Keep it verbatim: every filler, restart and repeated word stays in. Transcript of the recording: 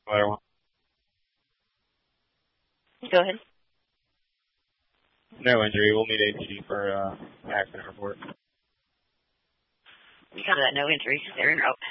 Ladder one. Go ahead. No injury. We'll need A P D for uh, accident report. You got that, no injury. They're in route.